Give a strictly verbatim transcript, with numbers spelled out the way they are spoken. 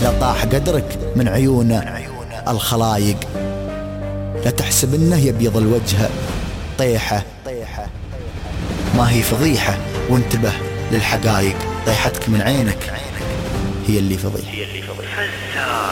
لطاح قدرك من عيون الخلايق. لا تحسب انه يبيض الوجه طيحة، ما هي فضيحة، وانتبه للحقائق. طيحتك من عينك هي اللي فضيحة.